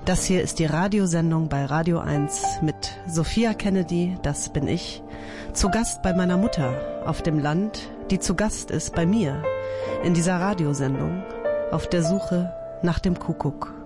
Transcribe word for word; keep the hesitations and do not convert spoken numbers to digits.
Das hier ist die Radiosendung bei Radio eins mit Sophia Kennedy, das bin ich, zu Gast bei meiner Mutter auf dem Land, die zu Gast ist bei mir in dieser Radiosendung auf der Suche nach dem Kuckuck.